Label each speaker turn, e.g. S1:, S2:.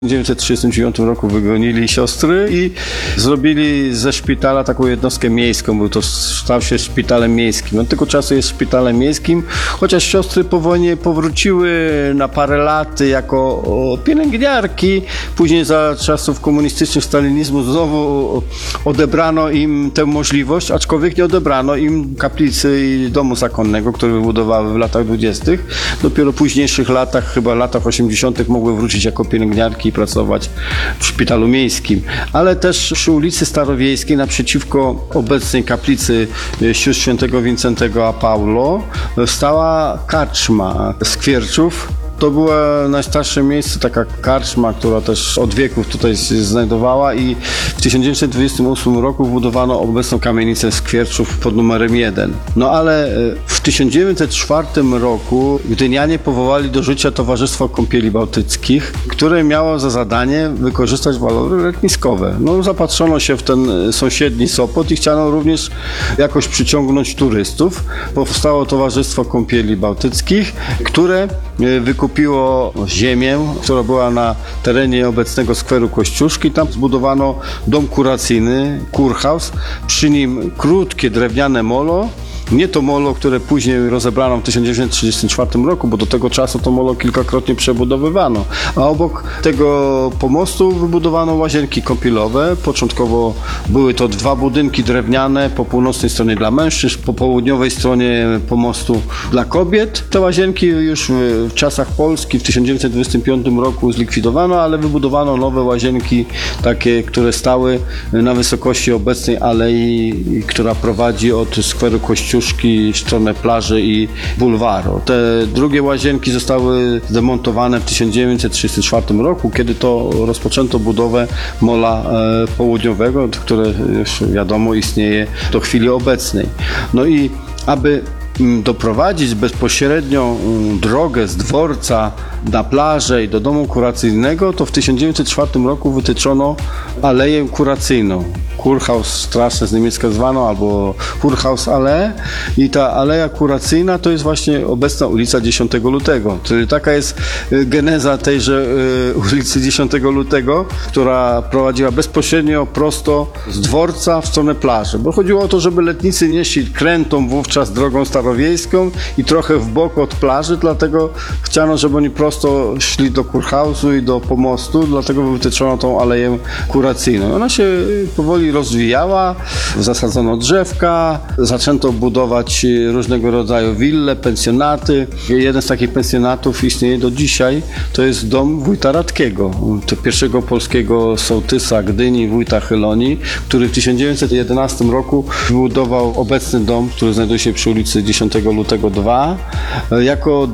S1: W 1939 roku wygonili siostry i zrobili ze szpitala taką jednostkę miejską, bo to stał się szpitalem miejskim. Od tego czasu jest szpitalem miejskim, chociaż siostry po wojnie powróciły na parę lat jako pielęgniarki. Później za czasów komunistycznych, stalinizmu znowu odebrano im tę możliwość, aczkolwiek nie odebrano im kaplicy i domu zakonnego, który wybudowały w latach 20. Dopiero w późniejszych latach, chyba latach 80. mogły wrócić jako pielęgniarki i pracować w szpitalu miejskim. Ale też przy ulicy Starowiejskiej, naprzeciwko obecnej kaplicy sióstr świętego Wincentego a Paulo, stała karczma Skwierczów. To było najstarsze miejsce, taka karczma, która też od wieków tutaj się znajdowała i w 1928 roku wbudowano obecną kamienicę Skwierczów pod numerem 1. No ale w 1904 roku gdynianie powołali do życia Towarzystwo Kąpieli Bałtyckich, które miało za zadanie wykorzystać walory letniskowe. No zapatrzono się w ten sąsiedni Sopot i chciano również jakoś przyciągnąć turystów. Powstało Towarzystwo Kąpieli Bałtyckich, które wykupiło ziemię, która była na terenie obecnego skweru Kościuszki. Tam zbudowano dom kuracyjny, kurhaus, przy nim krótkie drewniane molo. Nie to molo, które później rozebrano w 1934 roku, bo do tego czasu to molo kilkakrotnie przebudowywano. A obok tego pomostu wybudowano łazienki kąpielowe. Początkowo były to 2 budynki drewniane, po północnej stronie dla mężczyzn, po południowej stronie pomostu dla kobiet. Te łazienki już w czasach Polski w 1925 roku zlikwidowano, ale wybudowano nowe łazienki, takie, które stały na wysokości obecnej alei, która prowadzi od skweru Kościuszki w stronę plaży i bulwaru. Te drugie łazienki zostały zdemontowane w 1934 roku, kiedy to rozpoczęto budowę mola południowego, które już wiadomo istnieje do chwili obecnej. No i aby doprowadzić bezpośrednią drogę z dworca na plażę i do domu kuracyjnego, to w 1904 roku wytyczono aleję kuracyjną. Kurhausstrasse z niemiecka zwano, albo Kurhausallee, i ta aleja kuracyjna to jest właśnie obecna ulica 10 lutego. Czyli taka jest geneza tejże ulicy 10 lutego, która prowadziła bezpośrednio prosto z dworca w stronę plaży. Bo chodziło o to, żeby letnicy nie szli krętą wówczas drogą starowiejską i trochę w bok od plaży, dlatego chciano, żeby oni prosto szli do kurhausu i do pomostu, dlatego wytyczono tą aleję kuracyjną. Ona się powoli rozwijała, zasadzono drzewka, zaczęto budować różnego rodzaju wille, pensjonaty. Jeden z takich pensjonatów istnieje do dzisiaj, to jest dom wójta Radkiego, to pierwszego polskiego sołtysa Gdyni, wójta Chylonii, który w 1911 roku wybudował obecny dom, który znajduje się przy ulicy 10 lutego 2, jako